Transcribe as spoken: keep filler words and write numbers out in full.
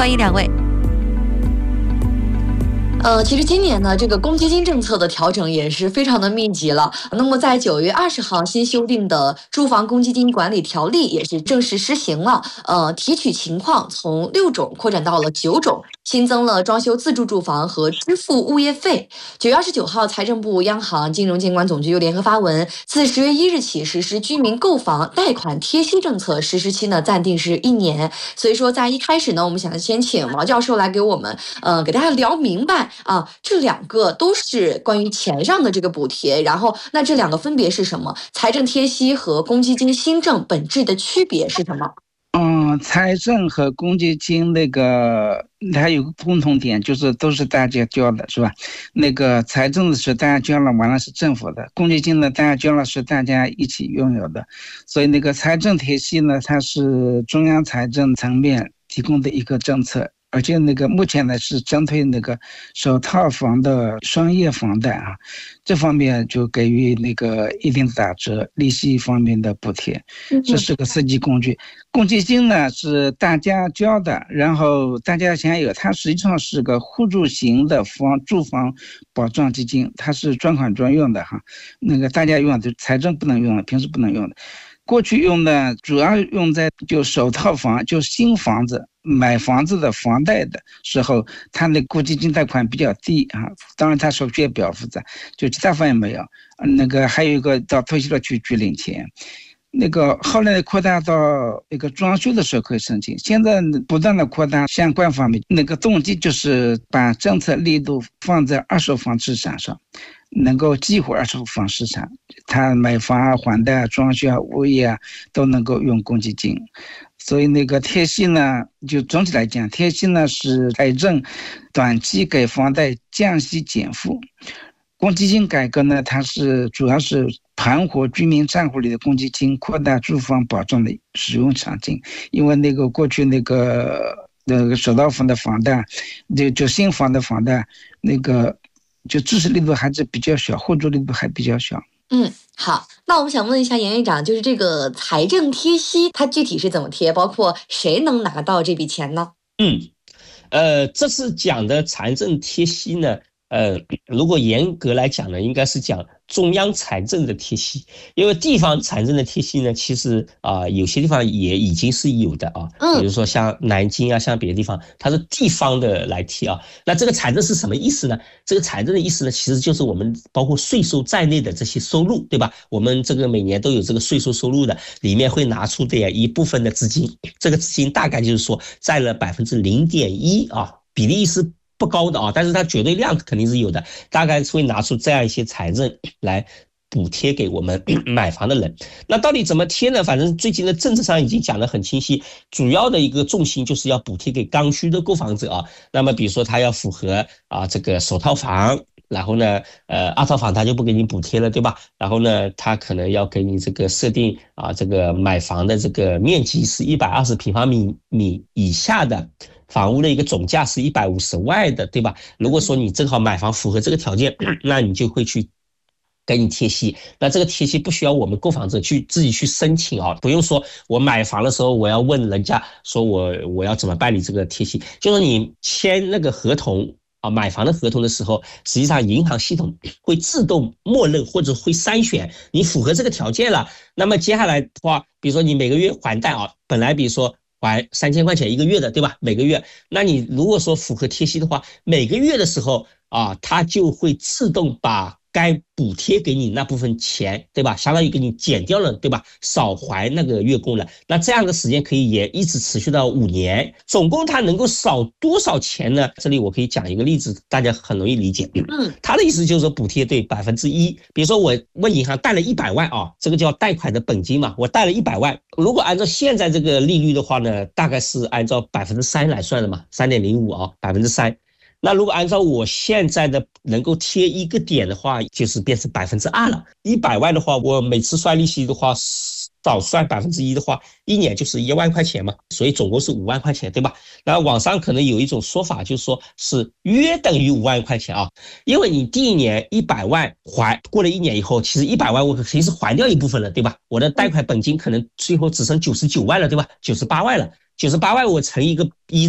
欢迎两位。 呃，其实今年呢，这个公积金政策的调整也是非常的密集了。那么在九月二十号新修订的住房公积金管理条例也是正式施行了。呃，提取情况从六种扩展到了九种，新增了装修自住住房和支付物业费。九月二十九号，财政部、央行、金融监管总局又联合发文，自十月一日起实施居民购房贷款贴息政策，实施期呢暂定是一年。所以说，在一开始呢，我们想先请毛教授来给我们，呃，给大家聊明白。啊，这两个都是关于钱上的这个补贴，然后那这两个分别是什么？财政贴息和公积金新政本质的区别是什么？ 嗯，财政和公积金那个它有个共同点，就是都是大家交的，是吧？那个财政的是大家交了，完了是政府的；公积金呢，大家交了是大家一起拥有的。所以那个财政贴息呢，它是中央财政层面提供的一个政策。而且那个目前呢是针对那个首套房的商业房贷啊，这方面就给予那个一定的打折，利息方面的补贴，这是个刺激工具。公积金呢是大家交的，然后大家享有，它实际上是个互助型的房住房保障基金，它是专款专用的哈，那个大家用的财政不能用的，平时不能用的。过去用的主要用在就首套房，就新房子买房子的房贷的时候，它的公积金贷款比较低啊，当然它手续也比较复杂，就其他方面没有。那个还有一个到退休了去去领钱，那个后来扩大到那个装修的时候可以申请，现在不断的扩大相关方面，那个动机就是把政策力度放在二手房市场上。能够激活二手房市场，他买房啊、还贷啊、装修啊、物业啊都能够用公积金。所以那个贴息呢，就总体来讲，贴息呢是财政短期给房贷降息减负。公积金改革呢，它是主要是盘活居民账户里的公积金，扩大住房保障的使用场景。因为那个过去那个那个首套房的房贷，就就新房的房贷那个。就支持力度还是比较小，互助力度还比较小。 嗯，好，那我们想问一下严院长，就是这个财政贴息，它具体是怎么贴？包括谁能拿到这笔钱呢？ 嗯，呃，这次讲的财政贴息呢，呃，如果严格来讲呢，应该是讲中央财政的贴息，因为地方财政的贴息呢，其实啊、呃，有些地方也已经是有的啊，比如说像南京啊，像别的地方，它是地方的来贴啊。那这个财政是什么意思呢？这个财政的意思呢，其实就是我们包括税收在内的这些收入，对吧？我们这个每年都有这个税收收入的，里面会拿出的一部分的资金，这个资金大概就是说占了百分之零点一啊，比例是不高的啊，但是它绝对量肯定是有的，大概会拿出这样一些财政来补贴给我们买房的人。那到底怎么贴呢？反正最近的政策上已经讲得很清晰，主要的一个重心就是要补贴给刚需的购房者啊。那么比如说他要符合啊这个首套房，然后呢，呃，二套房他就不给你补贴了，对吧？然后呢，他可能要给你这个设定啊，这个买房的这个面积是一百二十平方米米以下的。房屋的一个总价是一百五十万的，对吧？如果说你正好买房符合这个条件，那你就会去给你贴息。那这个贴息不需要我们购房者去自己去申请啊，不用说我买房的时候我要问人家说我我要怎么办理这个贴息，就是你签那个合同啊，买房的合同的时候，实际上银行系统会自动默认或者会筛选你符合这个条件了。那么接下来的话，比如说你每个月还贷啊，本来比如说还三千块钱一个月的，对吧？每个月，那你如果说符合贴息的话，每个月的时候啊，它就会自动把该补贴给你那部分钱，对吧？相当于给你减掉了，对吧？少还那个月供了。那这样的时间可以也一直持续到五年，总共它能够少多少钱呢？这里我可以讲一个例子，大家很容易理解。嗯，他的意思就是说补贴对百分之一，比如说我问银行贷了一百万啊，这个叫贷款的本金嘛，我贷了一百万，如果按照现在这个利率的话呢，大概是按照百分之三来算的嘛，三点零五啊，百分之三。那如果按照我现在的能够贴一个点的话，就是变成百分之二了。一百万的话，我每次算利息的话，少算百分之一的话，一年就是一万块钱嘛，所以总共是五万块钱，对吧？那网上可能有一种说法，就是说是约等于五万块钱啊，因为你第一年一百万还过了一年以后，其实一百万我肯定是还掉一部分了，对吧？我的贷款本金可能最后只剩九十九万了，对吧？九十八万了，九十八万我乘一个一。